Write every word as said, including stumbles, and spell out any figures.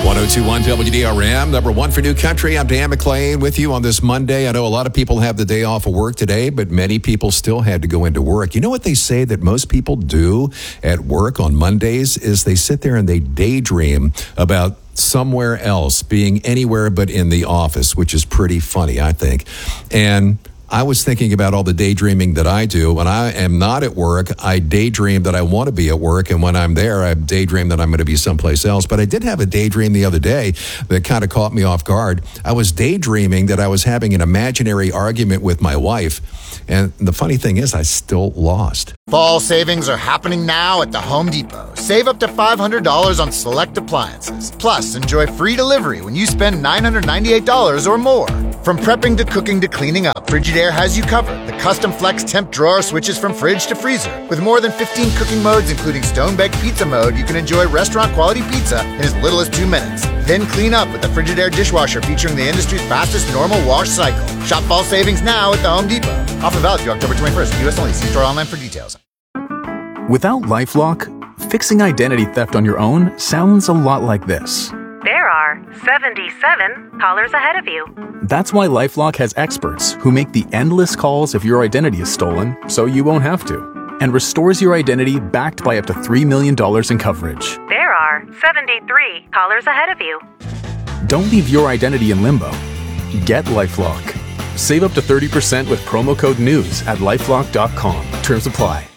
one oh two point one W D R M, number one for New Country. I'm Dan McClain with you on this Monday. I know a lot of people have the day off of work today, but many people still had to go into work. You know what they say that most people do at work on Mondays is they sit there and they daydream about somewhere else, being anywhere but in the office, which is pretty funny, I think. And I was thinking about all the daydreaming that I do. When I am not at work, I daydream that I want to be at work. And when I'm there, I daydream that I'm going to be someplace else. But I did have a daydream the other day that kind of caught me off guard. I was daydreaming that I was having an imaginary argument with my wife. And the funny thing is, I still lost. Fall savings are happening now at the Home Depot. Save up to five hundred dollars on select appliances. Plus, enjoy free delivery when you spend nine hundred ninety-eight dollars or more. From prepping to cooking to cleaning up, Frigidaire has you covered. The custom flex temp drawer switches from fridge to freezer. With more than fifteen cooking modes, including stone-baked pizza mode, you can enjoy restaurant-quality pizza in as little as two minutes. Then clean up with the Frigidaire dishwasher featuring the industry's fastest normal wash cycle. Shop fall savings now at the Home Depot. Offer valid through October twenty-first. U S only. See store online for details. Without LifeLock, fixing identity theft on your own sounds a lot like this. There are seventy-seven callers ahead of you. That's why LifeLock has experts who make the endless calls if your identity is stolen, so you won't have to, and restores your identity backed by up to three million dollars in coverage. There are seventy-three callers ahead of you. Don't leave your identity in limbo. Get LifeLock. Save up to thirty percent with promo code NEWS at lifelock dot com. Terms apply.